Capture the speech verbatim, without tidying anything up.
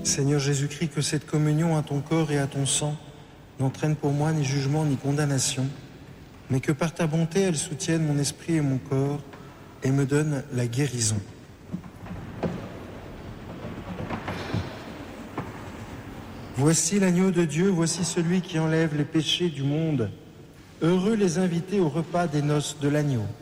Seigneur Jésus-Christ, que cette communion à ton corps et à ton sang n'entraîne pour moi ni jugement ni condamnation, mais que par ta bonté elle soutienne mon esprit et mon corps et me donne la guérison. Voici l'agneau de Dieu, voici celui qui enlève les péchés du monde. Heureux les invités au repas des noces de l'agneau.